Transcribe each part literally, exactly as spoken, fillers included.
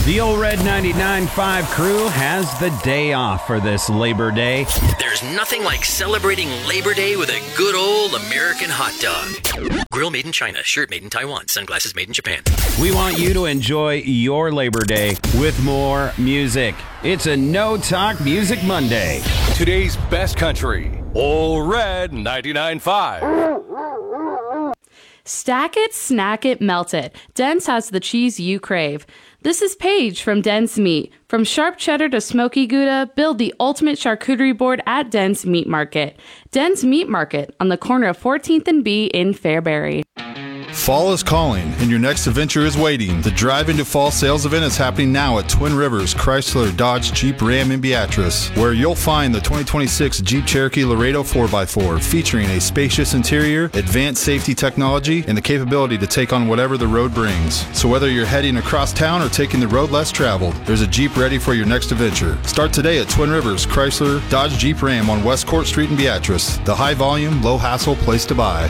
The Old Red ninety-nine point five crew has the day off for this Labor Day. There's nothing like celebrating Labor Day with a good old American hot dog. Grill made in China, shirt made in Taiwan, sunglasses made in Japan. We want you to enjoy your Labor Day with more music. It's a No Talk Music Monday. Today's best country, Old Red ninety-nine point five. Stack it, snack it, melt it. Den's has the cheese you crave. This is Paige from Den's Meat. From sharp cheddar to smoky Gouda, build the ultimate charcuterie board at Den's Meat Market. Den's Meat Market on the corner of fourteenth and B in Fairbury. Fall is calling, and your next adventure is waiting. The Drive into Fall sales event is happening now at Twin Rivers Chrysler Dodge Jeep Ram in Beatrice, where you'll find the twenty twenty-six Jeep Cherokee Laredo four by four, featuring a spacious interior, advanced safety technology, and the capability to take on whatever the road brings. So whether you're heading across town or taking the road less traveled, there's a Jeep ready for your next adventure. Start today at Twin Rivers Chrysler Dodge Jeep Ram on West Court Street in Beatrice, the high volume, low hassle place to buy.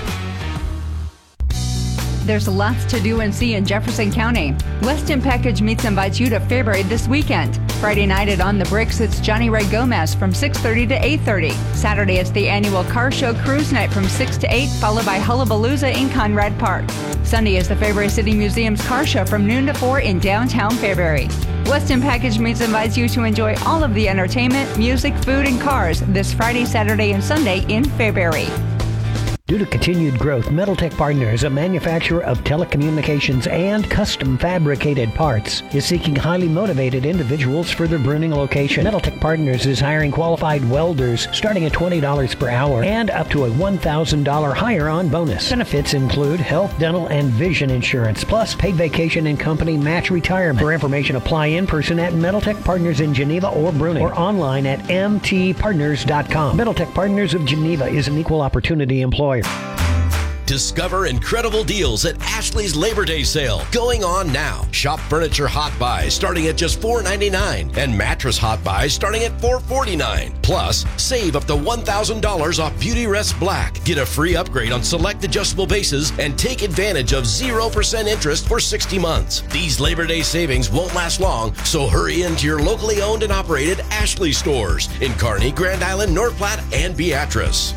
There's lots to do and see in Jefferson County. Weston Package Meats invites you to Fairbury this weekend. Friday night at On the Bricks, it's Johnny Ray Gomez from six thirty to eight thirty. Saturday, it's the annual Car Show Cruise Night from six to eight, followed by Hullabalooza in Conrad Park. Sunday is the Fairbury City Museum's Car Show from noon to four in downtown Fairbury. Weston Package Meats invites you to enjoy all of the entertainment, music, food, and cars this Friday, Saturday, and Sunday in Fairbury. Due to continued growth, Metaltech Partners, a manufacturer of telecommunications and custom fabricated parts, is seeking highly motivated individuals for their Bruning location. Metaltech Partners is hiring qualified welders starting at twenty dollars per hour and up to a one thousand dollars hire-on bonus. Benefits include health, dental, and vision insurance, plus paid vacation and company match retirement. For information, apply in person at Metaltech Partners in Geneva or Bruning, or online at m t partners dot com. Metaltech Partners of Geneva is an equal opportunity employer. Discover incredible deals at Ashley's Labor Day sale going on now. Shop furniture hot buys starting at just four ninety-nine and mattress hot buys starting at four forty-nine. Plus, save up to one thousand dollars off Beauty Rest Black. Get a free upgrade on select adjustable bases and take advantage of zero percent interest for sixty months. These Labor Day savings won't last long, so hurry into your locally owned and operated Ashley stores in Kearney, Grand Island, North Platte, and Beatrice.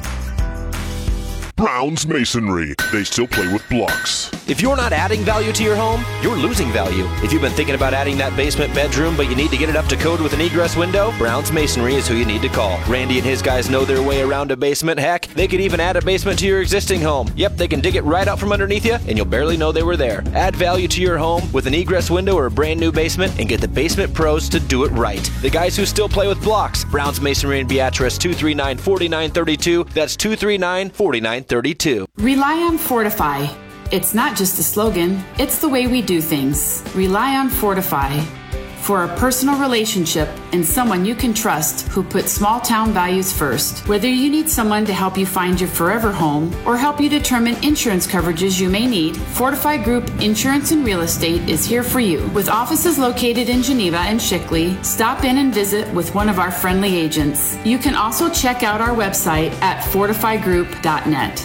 Brown's Masonry. They still play with blocks. If you're not adding value to your home, you're losing value. If you've been thinking about adding that basement bedroom, but you need to get it up to code with an egress window, Brown's Masonry is who you need to call. Randy and his guys know their way around a basement. Heck, they could even add a basement to your existing home. Yep, they can dig it right out from underneath you, and you'll barely know they were there. Add value to your home with an egress window or a brand new basement, and get the basement pros to do it right. The guys who still play with blocks. Brown's Masonry in Beatrice, two three nine, four nine three two. That's two three nine, four nine three two. Rely on Fortify. It's not just a slogan, it's the way we do things. Rely on Fortify. For a personal relationship and someone you can trust who puts small town values first. Whether you need someone to help you find your forever home or help you determine insurance coverages you may need, Fortify Group Insurance and Real Estate is here for you. With offices located in Geneva and Shickley, stop in and visit with one of our friendly agents. You can also check out our website at fortify group dot net.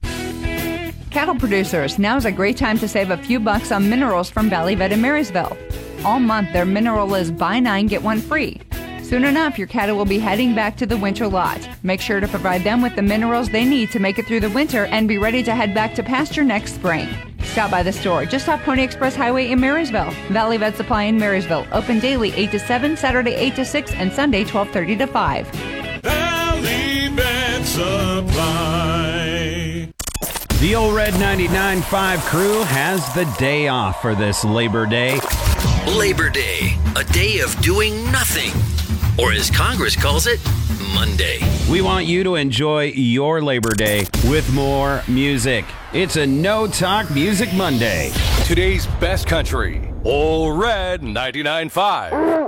Cattle producers, now is a great time to save a few bucks on minerals from Valley Vet in Marysville. All month, their mineral is buy nine, get one free. Soon enough, your cattle will be heading back to the winter lot. Make sure to provide them with the minerals they need to make it through the winter and be ready to head back to pasture next spring. Stop by the store just off Pony Express Highway in Marysville. Valley Vet Supply in Marysville. Open daily eight to seven, Saturday eight to six, and Sunday twelve thirty to five. Valley Vet Supply. The Old Red ninety-nine point five crew has the day off for this Labor Day. Labor Day, a day of doing nothing. Or as Congress calls it, Monday. We want you to enjoy your Labor Day with more music. It's a No Talk Music Monday. Today's best country, Old Red ninety-nine point five.